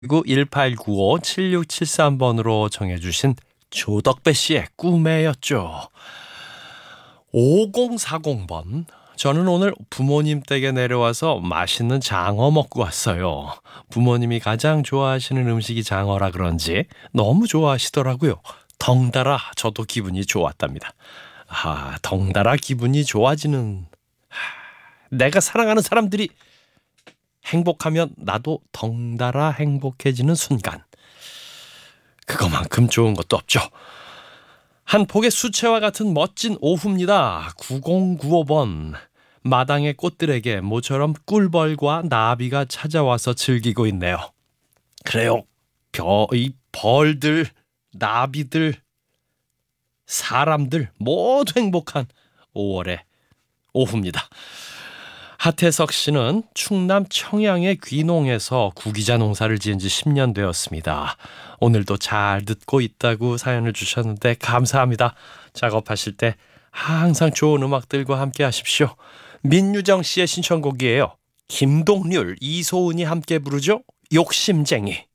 그리고 1895-7673번으로 정해주신 조덕배 씨의 꿈에였죠. 5040번. 저는 오늘 부모님 댁에 내려와서 맛있는 장어 먹고 왔어요. 부모님이 가장 좋아하시는 음식이 장어라 그런지 너무 좋아하시더라고요. 덩달아 저도 기분이 좋았답니다. 덩달아 기분이 좋아지는. 내가 사랑하는 사람들이 행복하면 나도 덩달아 행복해지는 순간. 그거만큼 좋은 것도 없죠. 한 폭의 수채화 같은 멋진 오후입니다. 9095번. 마당의 꽃들에게 모처럼 꿀벌과 나비가 찾아와서 즐기고 있네요. 그래요. 이 벌들, 나비들, 사람들 모두 행복한 5월의 오후입니다. 하태석 씨는 충남 청양의 귀농에서 구기자 농사를 지은 지 10년 되었습니다. 오늘도 잘 듣고 있다고 사연을 주셨는데 감사합니다. 작업하실 때 항상 좋은 음악들과 함께 하십시오. 민유정 씨의 신청곡이에요. 김동률, 이소은이 함께 부르죠. 욕심쟁이.